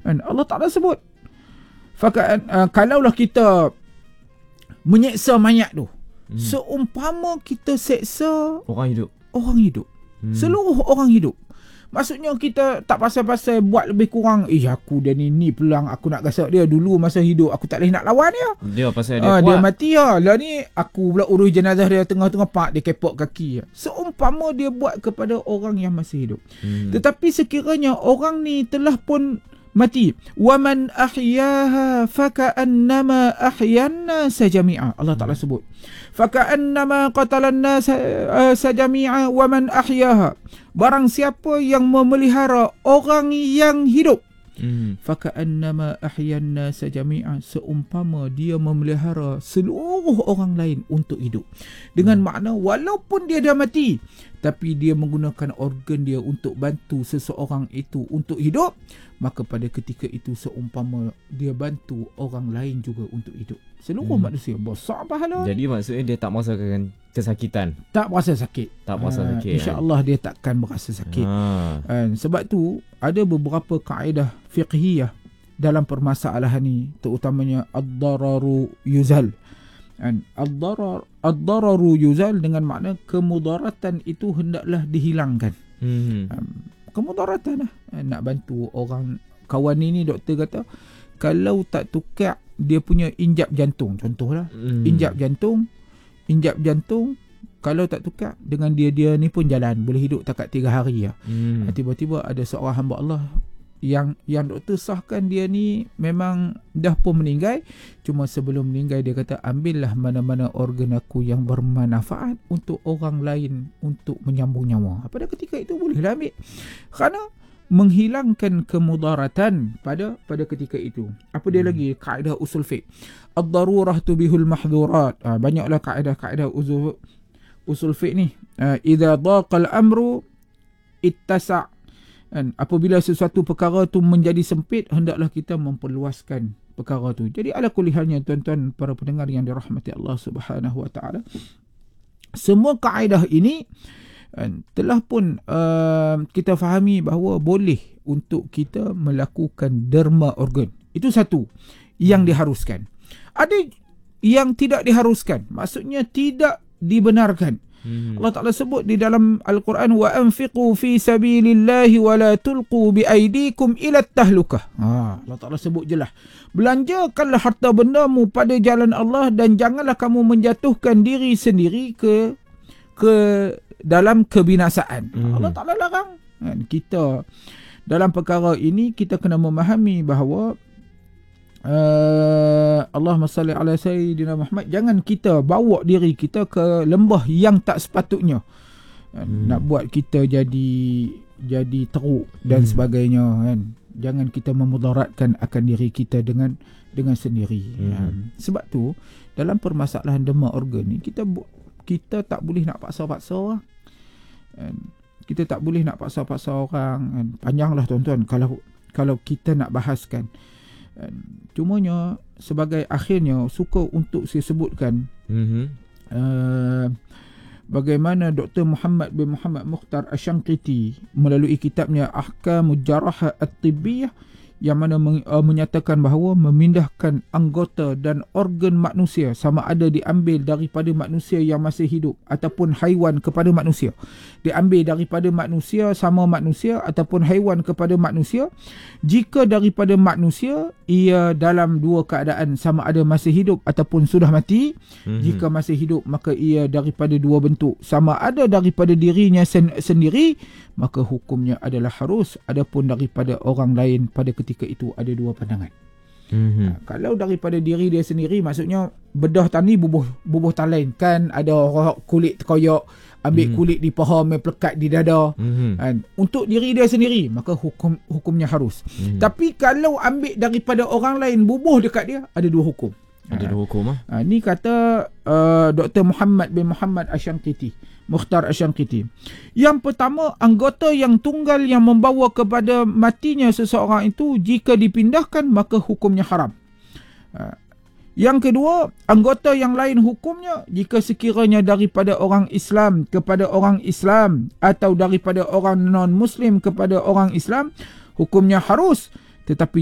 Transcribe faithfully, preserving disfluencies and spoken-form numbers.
Kan Allah Ta'ala sebut. Faka, uh, kalaulah kita menyeksa mayat tu, hmm. seumpama kita seksa orang hidup. Orang hidup. Hmm. Seluruh orang hidup. Maksudnya kita tak pasal-pasal buat lebih kurang, eh aku dia ni, ni pelang aku nak gasak dia. Dulu masa hidup aku tak boleh nak lawan dia. Dia pasal dia uh, kuat. Dia mati lah. Lah ni aku pula urus jenazah dia tengah-tengah pak, dia kepok kaki. Seumpama dia buat kepada orang yang masih hidup. Hmm. Tetapi sekiranya orang ni telah pun mati, wa man ahyaha faka'annama ahyanna sajami'a. Allah Ta'ala sebut faka'annama qatalan nas sajami'a wa man ahyaha. Barang siapa yang memelihara orang yang hidup, hmm. faka'annama ahyanna sajami'a, seumpama dia memelihara seluruh orang lain untuk hidup. Dengan hmm. makna walaupun dia dah mati, tapi dia menggunakan organ dia untuk bantu seseorang itu untuk hidup, maka pada ketika itu seumpama dia bantu orang lain juga untuk hidup. Seluruh hmm. manusia besar pahala. Jadi maksudnya dia tak merasakan kesakitan. Tak merasa sakit. Tak merasa ha, sakit. InsyaAllah dia takkan merasa sakit. Ha. And sebab tu ada beberapa kaedah fiqhiyah dalam permasalahan ni, terutamanya ad-dararu yuzal. And ad-darar ad-dararu yuzal dengan makna kemudaratan itu hendaklah dihilangkan. Hmm. Um, kemudaratan lah. Nak bantu orang. Kawan ni ni doktor kata kalau tak tukar dia punya injap jantung, contohlah, hmm. injap jantung, injap jantung kalau tak tukar, dengan dia dia ni pun jalan, boleh hidup takat tiga hari lah. Hmm. Tiba-tiba ada seorang hamba Allah yang yang doktor sahkan dia ni memang dah pun meninggal, cuma sebelum meninggal dia kata ambillah mana-mana organ aku yang bermanfaat untuk orang lain untuk menyambung nyawa. Pada ketika itu bolehlah ambil, kerana menghilangkan kemudaratan pada pada ketika itu. Apa dia hmm. lagi? Kaedah usul fiqh. Ad-darurah tubihul mahdhurat. Ha, banyaklah kaedah-kaedah usul usul fiqh ni. Ha, idza daqal amru ittasa'. Kan? Apabila sesuatu perkara tu menjadi sempit, hendaklah kita memperluaskan perkara tu. Jadi ala kulli halnya tuan-tuan para pendengar yang dirahmati Allah Subhanahu wa taala, semua kaedah ini kan, telah pun uh, kita fahami bahawa boleh untuk kita melakukan derma organ. Itu satu yang diharuskan. Ada yang tidak diharuskan, maksudnya tidak dibenarkan. Hmm. Allah Ta'ala sebut di dalam Al-Quran, wa anfiqu fi sabilillahi wa la tulqu bi aydikum ila tahlukah. Ha, Allah Ta'ala sebut jelas, belanjakanlah harta bendamu pada jalan Allah dan janganlah kamu menjatuhkan diri sendiri ke ke dalam kebinasaan. Hmm. Allah Ta'ala larang. Kita dalam perkara ini kita kena memahami bahawa uh, Allahumma salli ala Sayyidina Muhammad, jangan kita bawa diri kita ke lembah yang tak sepatutnya. Hmm. Nak buat kita jadi jadi teruk dan hmm. sebagainya kan. Jangan kita memudaratkan akan diri kita dengan dengan sendiri. Hmm. Sebab tu dalam permasalahan derma organ ni kita kita tak boleh nak paksa-paksa orang. Kita tak boleh nak paksa-paksa orang. Panjanglah tuan-tuan kalau kalau kita nak bahaskan. Cumanya sebagai akhirnya suka untuk saya sebutkan mm-hmm. uh, bagaimana Doktor Muhammad bin Muhammad Mukhtar Asy-Syanqiti melalui kitabnya Ahkamul Jarahah At-Tibbiyah yang mana men, uh, menyatakan bahawa memindahkan anggota dan organ manusia sama ada diambil daripada manusia yang masih hidup ataupun haiwan kepada manusia, diambil daripada manusia sama manusia ataupun haiwan kepada manusia, jika daripada manusia ia dalam dua keadaan sama ada masih hidup ataupun sudah mati. Mm-hmm. Jika masih hidup maka ia daripada dua bentuk, sama ada daripada dirinya sen- sendiri maka hukumnya adalah harus, adapun daripada orang lain pada ketika itu ada dua pandangan. Mm-hmm. Ha, kalau daripada diri dia sendiri maksudnya bedah tani bubuh bubuh tan lain kan, ada orang kulit terkoyak ambil mm-hmm. kulit di paha mai pelekat di dada. Mm-hmm. Kan, untuk diri dia sendiri maka hukum hukumnya harus. Mm-hmm. Tapi kalau ambil daripada orang lain bubuh dekat dia, ada dua hukum. Ada dua hukum ah. Ha, ni kata uh, Doktor Muhammad bin Muhammad Asy-Syanqiti, Mukhtar Asy-Syanqiti. Yang pertama, anggota yang tunggal yang membawa kepada matinya seseorang itu jika dipindahkan maka hukumnya haram. Uh, yang kedua, anggota yang lain hukumnya jika sekiranya daripada orang Islam kepada orang Islam atau daripada orang non-Muslim kepada orang Islam, hukumnya harus. Tetapi